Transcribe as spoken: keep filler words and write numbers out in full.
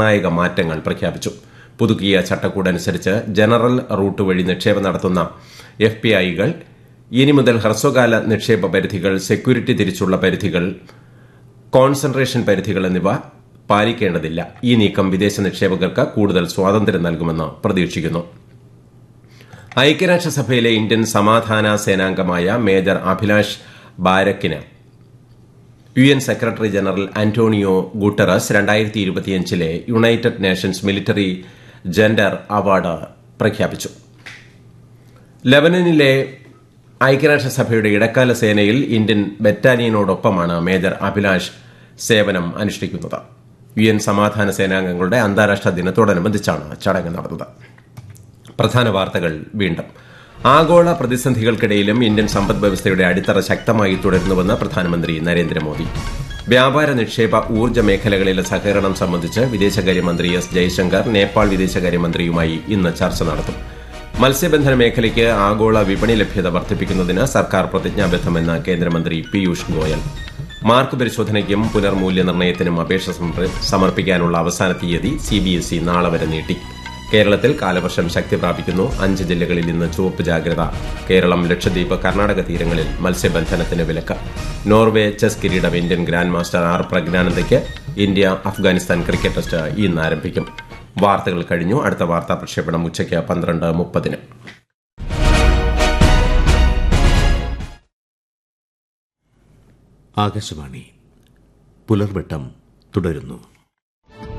നിർണായക മാറ്റങ്ങൾ പ്രഖ്യാപിച്ചു. പുതുക്കിയ ചട്ടക്കൂടനുസരിച്ച് ജനറൽ റൂട്ട് വഴി നിക്ഷേപം നടത്തുന്ന എഫ് പി ഐകൾ ഇനി മുതൽ ഹ്രസ്വകാല നിക്ഷേപ പരിധികൾ, സെക്യൂരിറ്റി തിരിച്ചുള്ള പരിധികൾ, കോൺസെൻട്രേഷൻ പരിധികൾ എന്നിവ പാലിക്കേണ്ടതില്ല. ഈ നീക്കം വിദേശ നിക്ഷേപകർക്ക് കൂടുതൽ സ്വാതന്ത്ര്യം നൽകുമെന്ന് പ്രതീക്ഷിക്കുന്നു. ഐക്യരാഷ്ട്രസഭയിലെ ഇന്ത്യൻ സമാധാന സേനാംഗമായ major Abhilash ബാരക്കിന് U N secretary general Antonio Guterres രണ്ടായിരത്തി ഇരുപത്തിയഞ്ചിലെ United Nations military gender award പ്രഖ്യാപിച്ചു. ലബനനിലെ ഐക്യരാഷ്ട്രസഭയുടെ ഇടക്കാല സേനയിൽ ഇന്ത്യൻ ബറ്റാലിയനോടൊപ്പമാണ് മേജർ അഭിലാഷ് സേവനം അനുഷ്ഠിക്കുന്നത്. യു എൻ സമാധാന സേനാംഗങ്ങളുടെ അന്താരാഷ്ട്ര ദിനത്തോടനുബന്ധിച്ചാണ് ചടങ്ങ് നടന്നത്. പ്രധാന വാർത്തകൾ വീണ്ടും. ആഗോള പ്രതിസന്ധികൾക്കിടയിലും ഇന്ത്യൻ സമ്പദ് വ്യവസ്ഥയുടെ അടിത്തറ ശക്തമായി തുടരുന്നുവെന്ന് പ്രധാനമന്ത്രി നരേന്ദ്രമോദി. വ്യാപാര, നിക്ഷേപ, ഊർജ്ജ മേഖലകളിലെ സഹകരണം സംബന്ധിച്ച് വിദേശകാര്യമന്ത്രി എസ് ജയശങ്കർ നേപ്പാൾ വിദേശകാര്യമന്ത്രിയുമായി ഇന്ന് ചർച്ച നടത്തും. മത്സ്യബന്ധന മേഖലയ്ക്ക് ആഗോള വിപണി ലഭ്യത വർദ്ധിപ്പിക്കുന്നതിന് സർക്കാർ പ്രതിജ്ഞാബദ്ധമെന്ന് കേന്ദ്രമന്ത്രി പീയൂഷ് ഗോയൽ. മാർക്ക് പരിശോധനയ്ക്കും പുനർമൂല്യനിർണ്ണയത്തിനും അപേക്ഷ സമർപ്പിക്കാനുള്ള അവസാന തീയതി സിബിഎസ്ഇ നാളെ വരെ നീട്ടി. കേരളത്തിൽ കാലവർഷം ശക്തി പ്രാപിക്കുന്നു. അഞ്ച് ജില്ലകളിൽ ഇന്ന് ചുവപ്പ് ജാഗ്രത. കേരളം, ലക്ഷദ്വീപ്, കർണാടക തീരങ്ങളിൽ മത്സ്യബന്ധനത്തിന് വിലക്ക്. നോർവേ ചെസ് കിരീടം Indian grand master R പ്രജ്ഞാനന്ദയ്ക്ക്. India Afghanistan cricket test ഇന്ന് ആരംഭിക്കും. വാർത്തകൾ കഴിഞ്ഞു. അടുത്ത വാർത്താ പ്രക്ഷേപണം ഉച്ചയ്ക്ക് പന്ത്രണ്ട് മുപ്പതിന്. ആകാശവാണി പുലർവെട്ടം തുടരുന്നു.